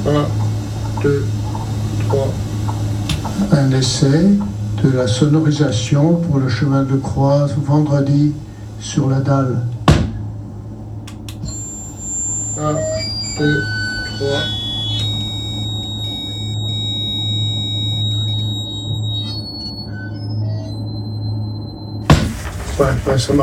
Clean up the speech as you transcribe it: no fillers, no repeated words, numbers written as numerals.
Un, deux, trois. Un essai de la sonorisation pour le chemin de croix vendredi sur la dalle. Un, deux, trois. Ouais, ça marche.